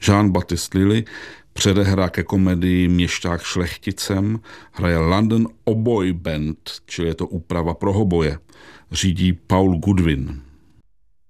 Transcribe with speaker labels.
Speaker 1: Jean-Baptiste Lilly předehra ke komedii Měšťák šlechticem, hraje London Oboe Band, čili je to úprava pro hoboje. Řídí Paul Goodwin.